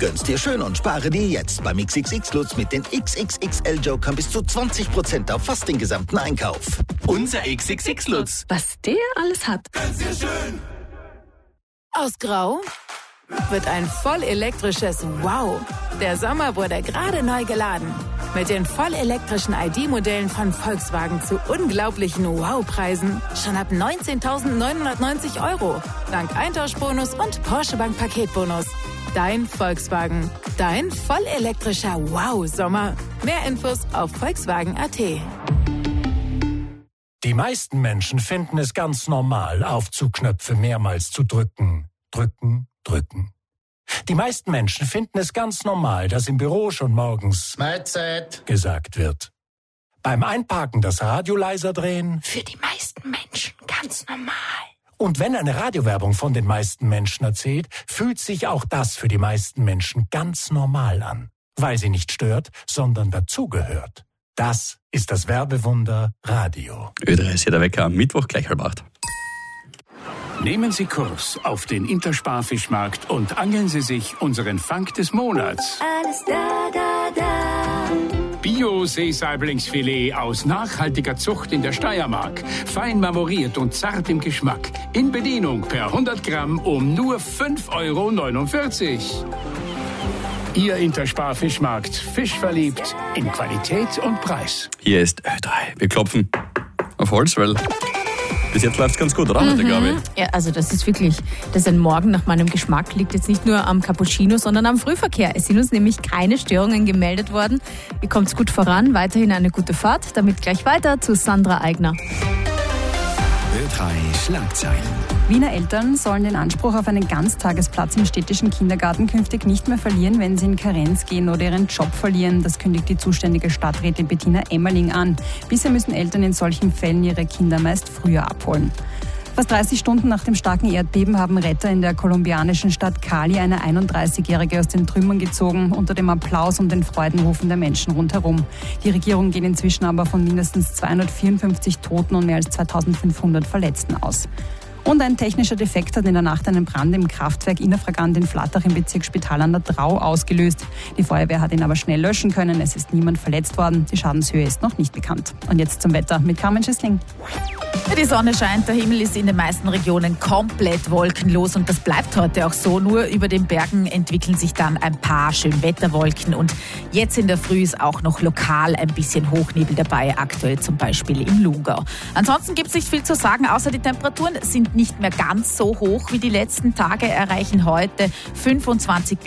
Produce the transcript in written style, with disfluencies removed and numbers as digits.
Gönn's dir schön und spare dir jetzt beim XXX Lutz mit den XXXL Jokern bis zu 20% auf fast den gesamten Einkauf. Unser XXX Lutz. Was der alles hat. Gönn's dir schön. Aus Grau wird ein vollelektrisches Wow. Der Sommer wurde gerade neu geladen. Mit den vollelektrischen ID-Modellen von Volkswagen zu unglaublichen Wow-Preisen. Schon ab 19.990 €. Dank Eintauschbonus und Porsche Bank Paketbonus. Dein Volkswagen. Dein vollelektrischer Wow-Sommer. Mehr Infos auf Volkswagen.at. Die meisten Menschen finden es ganz normal, Aufzugknöpfe mehrmals zu drücken. Drücken, drücken. Die meisten Menschen finden es ganz normal, dass im Büro schon morgens Mahlzeit gesagt wird. Beim Einparken das Radio leiser drehen. Für die meisten Menschen ganz normal. Und wenn eine Radiowerbung von den meisten Menschen erzählt, fühlt sich auch das für die meisten Menschen ganz normal an. Weil sie nicht stört, sondern dazugehört. Das ist das Werbewunder Radio. Ö3 ist hier der Wecker am Mittwoch gleich 7:30. Nehmen Sie Kurs auf den Intersparfischmarkt und angeln Sie sich unseren Fang des Monats. Alles da. Bio-Seesaiblingsfilet aus nachhaltiger Zucht in der Steiermark. Fein marmoriert und zart im Geschmack. In Bedienung per 100 Gramm um nur 5,49 €. Ihr Intersparfischmarkt. Fischverliebt in Qualität und Preis. Hier ist Ö3. Wir klopfen auf Holz, weil bis jetzt läuft es ganz gut, oder? Gabi? Ja, also das ist ein Morgen nach meinem Geschmack. Liegt jetzt nicht nur am Cappuccino, sondern am Frühverkehr. Es sind uns nämlich keine Störungen gemeldet worden. Ihr kommt gut voran, weiterhin eine gute Fahrt. Damit gleich weiter zu Sandra Eigner. Ö3 Schlagzeilen. Wiener Eltern sollen den Anspruch auf einen Ganztagesplatz im städtischen Kindergarten künftig nicht mehr verlieren, wenn sie in Karenz gehen oder ihren Job verlieren. Das kündigt die zuständige Stadträtin Bettina Emmerling an. Bisher müssen Eltern in solchen Fällen ihre Kinder meist früher abholen. Fast 30 Stunden nach dem starken Erdbeben haben Retter in der kolumbianischen Stadt Cali eine 31-Jährige aus den Trümmern gezogen, unter dem Applaus und den Freudenrufen der Menschen rundherum. Die Regierung geht inzwischen aber von mindestens 254 Toten und mehr als 2500 Verletzten aus. Und ein technischer Defekt hat in der Nacht einen Brand im Kraftwerk Innerfragant in Flattach im Bezirk Spital an der Drau ausgelöst. Die Feuerwehr hat ihn aber schnell löschen können. Es ist niemand verletzt worden. Die Schadenshöhe ist noch nicht bekannt. Und jetzt zum Wetter mit Carmen Schissling. Die Sonne scheint, der Himmel ist in den meisten Regionen komplett wolkenlos und das bleibt heute auch so. Nur über den Bergen entwickeln sich dann ein paar Schönwetterwolken und jetzt in der Früh ist auch noch lokal ein bisschen Hochnebel dabei, aktuell zum Beispiel im Lungau. Ansonsten gibt es nicht viel zu sagen, außer die Temperaturen sind nicht mehr ganz so hoch wie die letzten Tage, erreichen heute 25